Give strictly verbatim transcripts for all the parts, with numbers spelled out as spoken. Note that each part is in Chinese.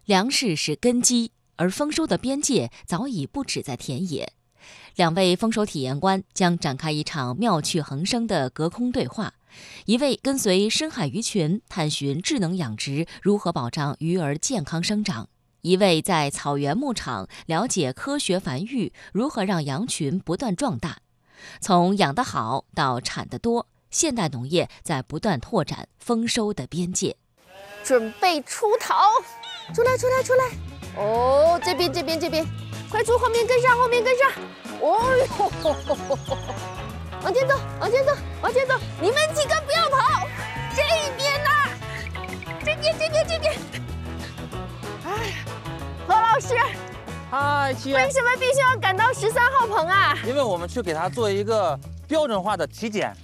粮食是根基，而丰收的边界早已不止在田野。两位丰收体验官将展开一场妙趣横生的隔空对话。一位跟随深海鱼群探寻智能养殖如何保障鱼儿健康生长，一位在草原牧场了解科学繁育如何让羊群不断壮大。从养得好到产得多，现代农业在不断拓展丰收的边界。 准备出逃，出来出来出来！哦，这边这边这边，快出后面跟上后面跟上！哦呦，往前走往前走往前走！你们几个不要跑，这边呐、啊，这边这边这边。哎，何老师， 嗨，七月， 为什么必须要赶到十三号棚啊？ 因为我们去给它做一个标准化的体检。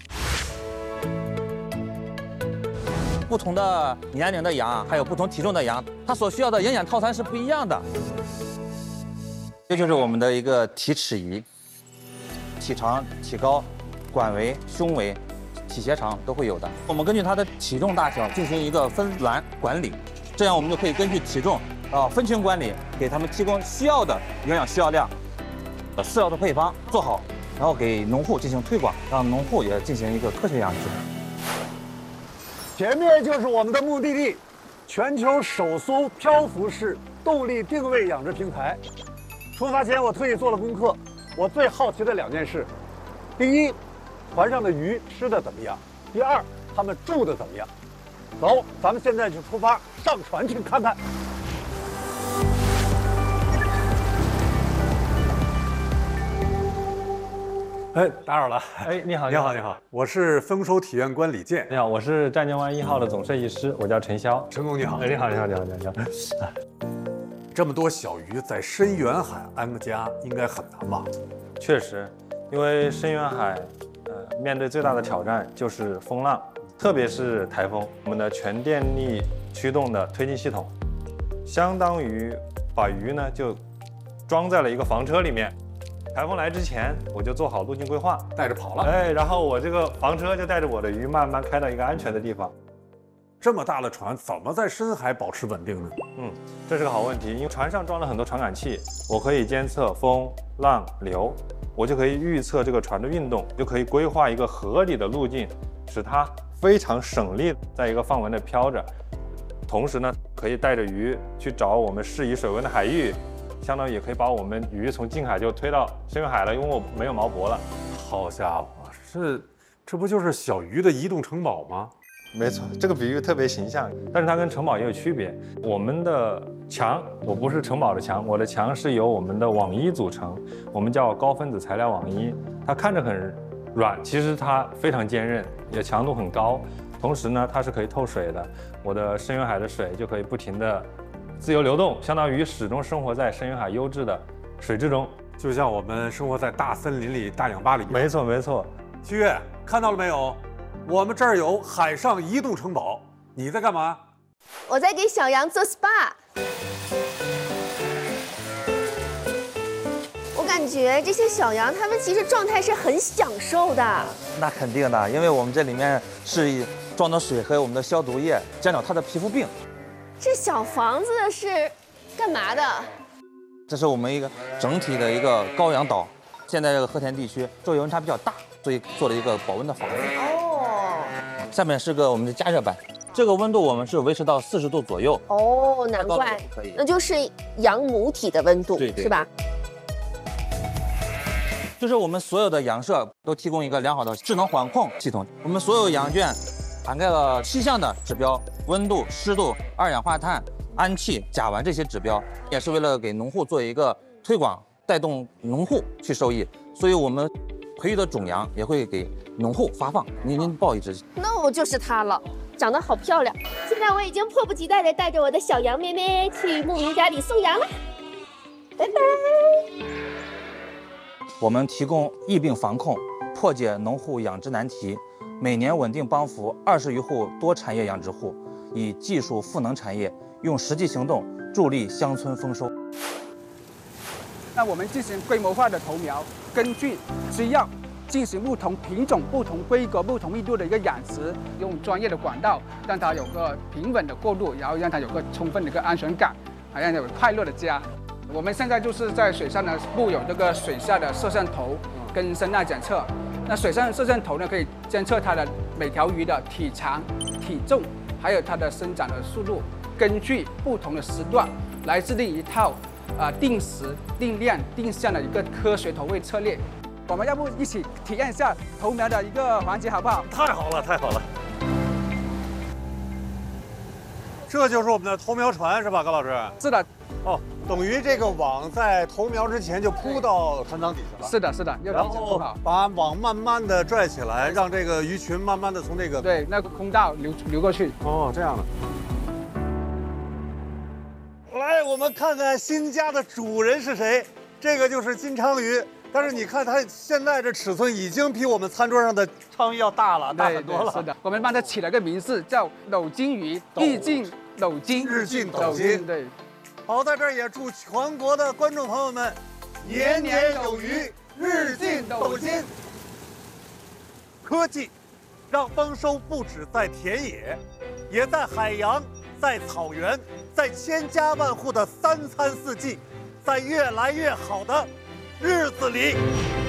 不同的年龄的羊，还有不同体重的羊，它所需要的营养套餐是不一样的。这就是我们的一个体尺仪，体长、体高、管围、胸围、体斜长都会有的。我们根据它的体重大小进行一个分栏管理，这样我们就可以根据体重啊分群管理，给他们提供需要的营养需要量、适要的配方做好，然后给农户进行推广，让农户也进行一个科学养殖。 前面就是我们的目的地，全球首艘漂浮式动力定位养殖平台。出发前我特意做了功课，我最好奇的两件事：第一，船上的鱼吃的怎么样；第二，它们住的怎么样。走，咱们现在就出发，上船去看看。哎，打扰了。 哎，你好， 你好，你好，我是丰收体验官李健。 你好，我是湛江湾一号的总设计师，我叫陈潇。 陈总你好。 哎，你好，你好，你好，你好。 这么多小鱼在深远海安个家，应该很难吧？ 确实，因为深远海，呃，面对最大的挑战就是风浪，特别是台风。我们的全电力驱动的推进系统，相当于把鱼呢就装在了一个房车里面。台风来之前，我就做好路径规划， 带着跑了。 哎，然后我这个房车就带着我的鱼慢慢开到一个安全的地方。 这么大的船怎么在深海保持稳定呢？ 嗯，这是个好问题，因为船上装了很多传感器，我可以监测风、浪、流，我就可以预测这个船的运动，就可以规划一个合理的路径，使它非常省力，在一个范围内飘着。同时呢，可以带着鱼去找我们适宜水温的海域。相当于也可以把我们鱼从近海就推到深远海了，因为我没有锚泊了。 好家伙，这这不就是小鱼的移动城堡吗？ 没错，这个比喻特别形象，但是它跟城堡也有区别。我们的墙，我不是城堡的墙，我的墙是由我们的网衣组成，我们叫高分子材料网衣。它看着很软，其实它非常坚韧，也强度很高。同时呢，它是可以透水的，我的深远海的水就可以不停的自由流动，相当于始终生活在深远海优质的水质中， 就像我们生活在大森林里、大氧吧里一样。 没错，没错。 七月，看到了没有？我们这儿有海上移动城堡。你在干嘛？ 我在给小羊做 S P A。我感觉这些小羊，它们其实状态是很享受的。 那肯定的，因为我们这里面是装的水和我们的消毒液，降掉它的皮肤病。 这小房子是干嘛的？ 这是我们一个整体的一个高氧岛。现在这个和田地区昼夜温差比较大，所以做了一个保温的房子。哦。下面是个我们的加热板，这个温度我们是维持到四十度左右。 哦，难怪，那就是羊母体的温度， 对对， 是吧？ 就是我们所有的羊舍都提供一个良好的智能管控系统，我们所有羊圈涵盖了七项的指标：温度、湿度、二氧化碳、氨气、甲烷这些指标，也是为了给农户做一个推广，带动农户去受益。所以我们培育的种羊也会给农户发放。您您报一只。 那我就是它了，长得好漂亮。现在我已经迫不及待地带着我的小羊妹妹去牧民家里送羊了。拜拜。 我们提供疫病防控，破解农户养殖难题。每年稳定帮扶二十余户多产业养殖户，以技术赋能产业，用实际行动助力乡村丰收。 那我们进行规模化的投苗，根据需要进行不同品种、不同规格、不同密度的一个养殖，用专业的管道让它有个平稳的过渡，然后让它有个充分的一个安全感。 好像有快乐的家。我们现在就是在水上呢布有这个水下的摄像头跟声呐检测。那水上摄像头呢可以监测它的每条鱼的体长、体重，还有它的生长的速度，根据不同的时段来制定一套啊、呃、定时、定量、定向的一个科学投喂策略。我们要不一起体验一下投苗的一个环节，好不好？ 太好了，太好了！这就是我们的投苗船是吧，高老师？ 是的， 哦，等于这个网在投苗之前就铺到船舱底下了。 是的，是的，要然提前铺后好。 把网慢慢的拽起来，让这个鱼群慢慢的从这个对，那个空道流流过去。 哦，这样的。来，我们看看新家的主人是谁。这个就是金鲳鱼，但是你看它现在这尺寸已经比我们餐桌上的鲳鱼要大了，大对很多了。 对是的，我们帮它起了个名字叫斗金鱼，日进斗金， 日进斗金对。 好，在这儿也祝全国的观众朋友们年年有余，日进斗金。科技让丰收不止在田野，也在海洋，在草原，在千家万户的三餐四季，在越来越好的日子里。